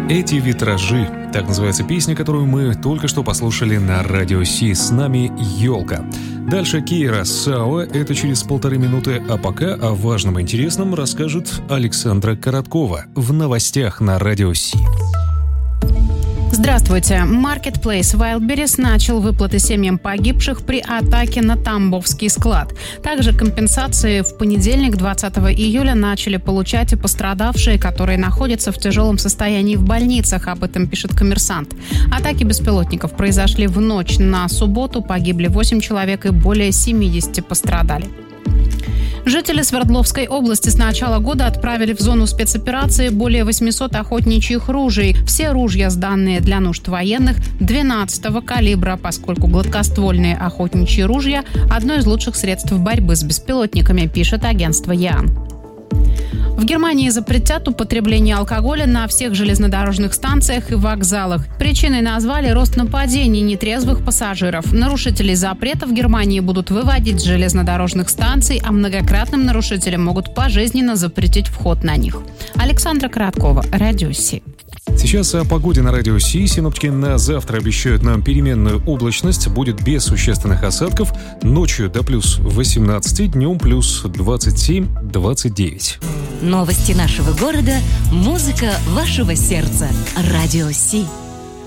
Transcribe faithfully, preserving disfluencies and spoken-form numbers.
Эти витражи. Так называется песня, которую мы только что послушали на Радио Си. С нами «Елка». Дальше Кейра Сауа. Это через полторы минуты. А пока о важном и интересном расскажет Александра Короткова в новостях на Радио Си. Здравствуйте. Marketplace Wildberries начал выплаты семьям погибших при атаке на Тамбовский склад. Также компенсации в понедельник, двадцатого июля, начали получать и пострадавшие, которые находятся в тяжелом состоянии в больницах. Об этом пишет «Коммерсант». Атаки беспилотников произошли в ночь на субботу. Погибли восемь человек и более семидесяти пострадали. Жители Свердловской области с начала года отправили в зону спецоперации более восьмисот охотничьих ружей. Все ружья, сданные для нужд военных, двенадцатого калибра, поскольку гладкоствольные охотничьи ружья – одно из лучших средств борьбы с беспилотниками, пишет агентство ЯН. В Германии запретят употребление алкоголя на всех железнодорожных станциях и вокзалах. Причиной назвали рост нападений нетрезвых пассажиров. Нарушителей запрета в Германии будут выводить с железнодорожных станций, а многократным нарушителям могут пожизненно запретить вход на них. Александра Короткова, Радио Си. Сейчас о погоде на Радио Си. Синоптики на завтра обещают нам переменную облачность. Будет без существенных осадков. Ночью до плюс восемнадцати, днем плюс двадцать семь - двадцать девять. Новости нашего города, музыка вашего сердца. Радио Си.